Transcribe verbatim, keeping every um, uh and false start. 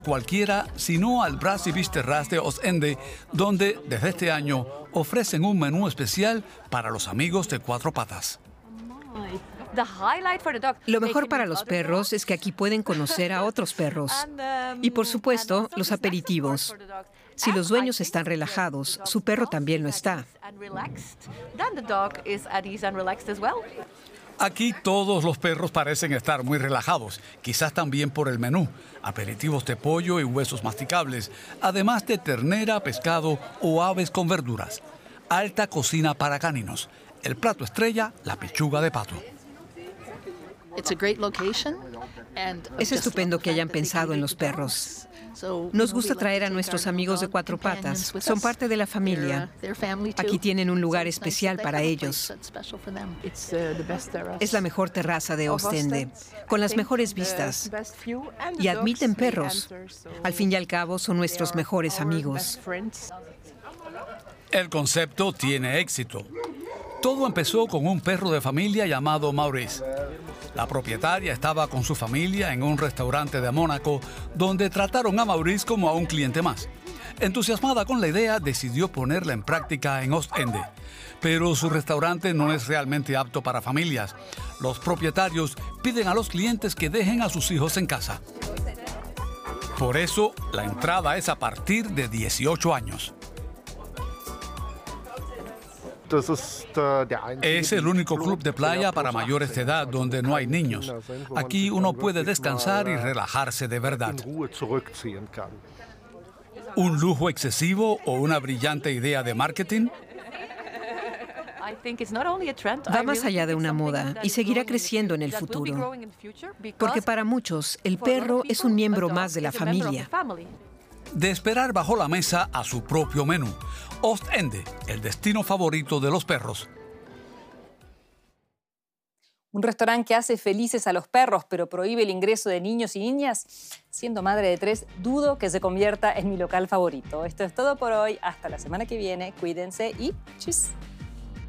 cualquiera, sino al Brassy Beach Terrace de Ostende, donde desde este año ofrecen un menú especial para los amigos de cuatro patas. Lo mejor para los perros es que aquí pueden conocer a otros perros. Y por supuesto, los aperitivos. Si los dueños están relajados, su perro también lo está. Aquí todos los perros parecen estar muy relajados, quizás también por el menú. Aperitivos de pollo y huesos masticables, además de ternera, pescado o aves con verduras. Alta cocina para caninos. El plato estrella, la pechuga de pato. Es estupendo que hayan pensado en los perros. Nos gusta traer a nuestros amigos de cuatro patas. Son parte de la familia. Aquí tienen un lugar especial para ellos. Es la mejor terraza de Ostende, con las mejores vistas. Y admiten perros. Al fin y al cabo, son nuestros mejores amigos. El concepto tiene éxito. Todo empezó con un perro de familia llamado Maurice. La propietaria estaba con su familia en un restaurante de Mónaco, donde trataron a Maurice como a un cliente más. Entusiasmada con la idea, decidió ponerla en práctica en Ostende. Pero su restaurante no es realmente apto para familias. Los propietarios piden a los clientes que dejen a sus hijos en casa. Por eso, la entrada es a partir de dieciocho años. Es el único club de playa para mayores de edad donde no hay niños. Aquí uno puede descansar y relajarse de verdad. ¿Un lujo excesivo o una brillante idea de marketing? Va más allá de una moda y seguirá creciendo en el futuro. Porque para muchos, el perro es un miembro más de la familia. De esperar bajo la mesa a su propio menú. Ostende, el destino favorito de los perros. Un restaurante que hace felices a los perros, pero prohíbe el ingreso de niños y niñas. Siendo madre de tres, dudo que se convierta en mi local favorito. Esto es todo por hoy. Hasta la semana que viene. Cuídense y ¡chis!